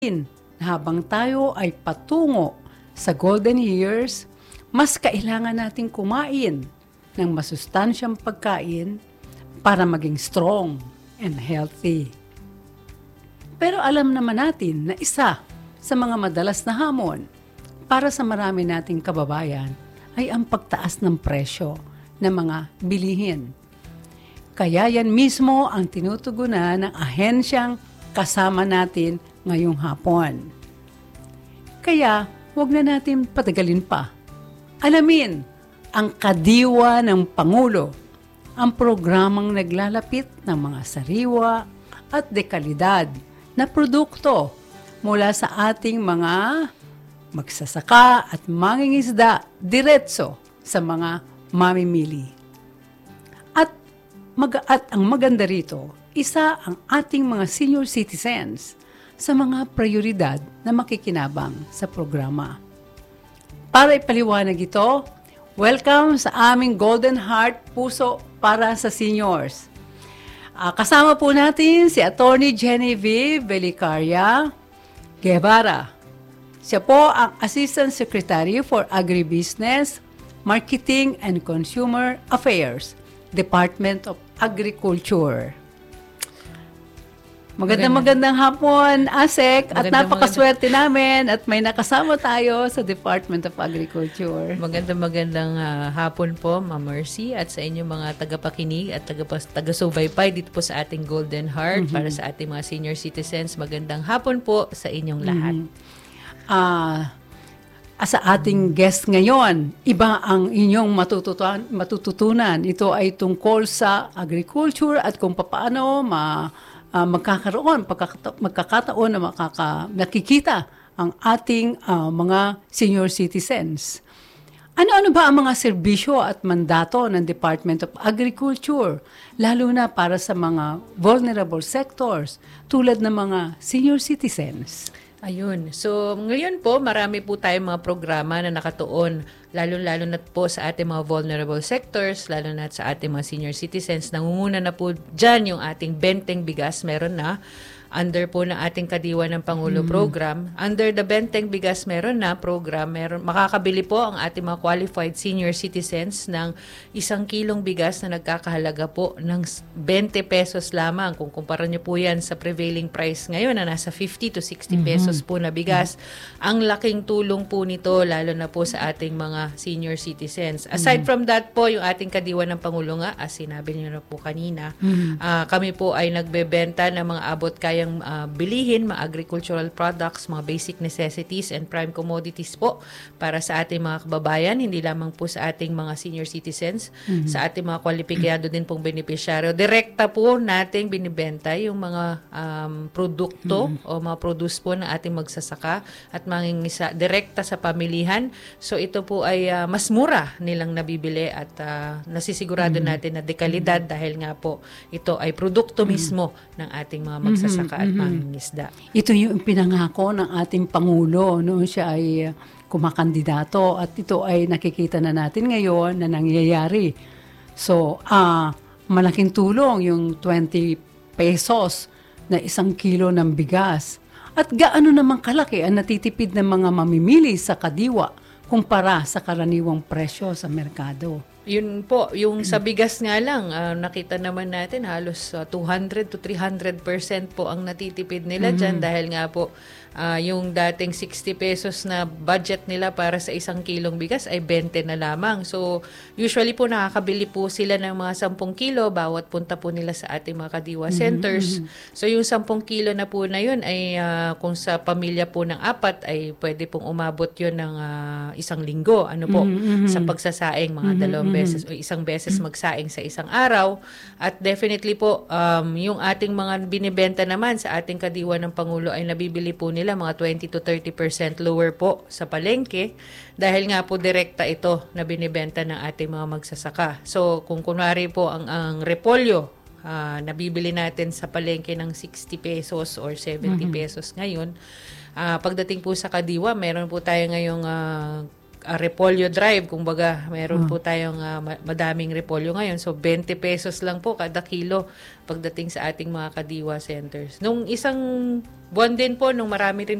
Habang tayo ay patungo sa golden years, mas kailangan nating kumain ng masustansyang pagkain para maging strong and healthy. Pero alam naman natin na isa sa mga madalas na hamon para sa marami nating kababayan ay ang pagtaas ng presyo ng mga bilihin. Kaya yan mismo ang tinutugunan ng ahensyang kasama natin ngayong hapon. Kaya, huwag na natin patagalin pa. Alamin ang kadiwa ng Pangulo, ang programang naglalapit ng mga sariwa at dekalidad na produkto mula sa ating mga magsasaka at mangingisda diretso sa mga mamimili. At ang maganda rito, isa ang ating mga senior citizens sa mga prioridad na makikinabang sa programa. Para ipaliwanag ito, welcome sa aming Golden Heart Puso para sa Seniors. Kasama po natin si Attorney Genevieve Belicaria Guevara. Siya po ang Assistant Secretary for Agribusiness, Marketing and Consumer Affairs, Department of Agriculture. Magandang hapon, Asek, at napakaswerte namin at may nakasama tayo sa Department of Agriculture. Magandang hapon po, Ma'am Mercy, at sa inyong mga tagapakinig at taga-subaybay dito po sa ating Golden Heart para sa ating mga senior citizens. Magandang hapon po sa inyong lahat. Sa ating guest ngayon, iba ang inyong matututunan. Ito ay tungkol sa agriculture at kung paano magkakataon na nakikita ang ating mga senior citizens. Ano-ano ba ang mga serbisyo at mandato ng Department of Agriculture, lalo na para sa mga vulnerable sectors tulad ng mga senior citizens? Ayun. So, ngayon po, marami po tayong mga programa na nakatuon, lalo-lalo na po sa ating mga vulnerable sectors, lalo na sa ating mga senior citizens. Nangunguna na po dyan yung ating benteng bigas, meron na. Under po ng ating Kadiwa ng Pangulo program. Under the Benteng Bigas meron na program, makakabili po ang ating mga qualified senior citizens ng 1 kilong bigas na nagkakahalaga po ng 20 pesos lamang. Kung kumpara nyo po yan sa prevailing price ngayon na nasa 50 to 60 pesos po na bigas, ang laking tulong po nito lalo na po sa ating mga senior citizens. Aside from that po, yung ating Kadiwa ng Pangulo nga, as sinabi niyo na po kanina, kami po ay nagbebenta ng mga abot kayang bilihin, mga agricultural products, mga basic necessities and prime commodities po para sa ating mga kababayan, hindi lamang po sa ating mga senior citizens, sa ating mga kwalipikado din pong benepisyaryo. Direkta po nating binibenta yung mga produkto o mga produce po ng ating magsasaka at mangingisa direkta sa pamilihan. So ito po ay mas mura nilang nabibili at nasisigurado natin na dekalidad dahil nga po ito ay produkto mismo ng ating mga magsasaka at mangingisda. Ito yung pinangako ng ating Pangulo noong siya ay kumakandidato at ito ay nakikita na natin ngayon na nangyayari. So, malaking tulong yung 20 pesos na 1 kilo ng bigas. At gaano naman kalaki ang natitipid ng mga mamimili sa kadiwa kumpara sa karaniwang presyo sa merkado. Yun po, yung sa bigas nga lang, nakita naman natin halos 200 to 300% po ang natitipid nila dyan dahil nga po yung dating 60 pesos na budget nila para sa 1 kilong bigas ay 20 na lamang. So, usually po nakakabili po sila ng mga 10 kilo bawat punta po nila sa ating mga kadiwa centers. So, yung 10 kilo na po na yun ay kung sa pamilya po ng 4 ay pwede pong umabot yun ng 1 linggo. Ano po, sa pagsasaing mga 2 beses o 1 beses magsaing sa isang araw. At definitely po, yung ating mga binibenta naman sa ating Kadiwa ng Pangulo ay nabibili po nila mga 20 to 30% lower po sa palengke dahil nga po direkta ito na binibenta ng ating mga magsasaka. So kung kunwari po ang repolyo, nabibili natin sa palengke ng 60 pesos or 70 pesos ngayon. Pagdating po sa Kadiwa, meron po tayo ngayong repolyo drive, kumbaga meron po tayong madaming repolyo ngayon. So 20 pesos lang po kada kilo pagdating sa ating mga Kadiwa centers. Nung isang buwan din po nung marami rin